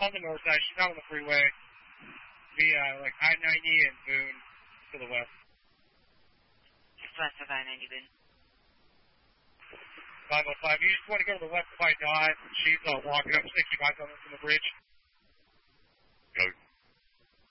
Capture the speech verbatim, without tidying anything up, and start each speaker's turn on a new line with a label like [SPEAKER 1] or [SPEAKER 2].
[SPEAKER 1] on the north side. She's out on the freeway via, like, I ninety and Boone to the west.
[SPEAKER 2] Just west of I ninety, Boone.
[SPEAKER 1] five oh five. You just want to go to the west by Dot. She's uh, walking up sixty-five coming from the bridge.